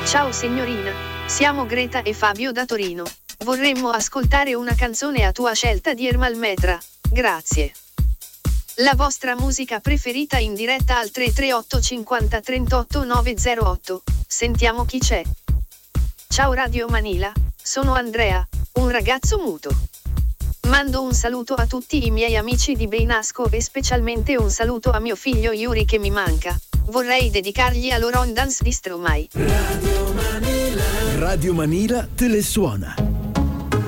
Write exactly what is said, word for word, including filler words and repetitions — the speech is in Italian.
Ciao signorina, siamo Greta e Fabio da Torino. Vorremmo ascoltare una canzone a tua scelta di Ermal Metra, grazie. La vostra musica preferita in diretta al tre tre otto cinquanta trentotto nove zero otto. Sentiamo chi c'è. Ciao Radio Manila, sono Andrea, un ragazzo muto. Mando un saluto a tutti i miei amici di Beinasco e specialmente un saluto a mio figlio Yuri che mi manca. Vorrei dedicargli a Lorondans di Stromae. Radio Manila. Radio Manila te le suona.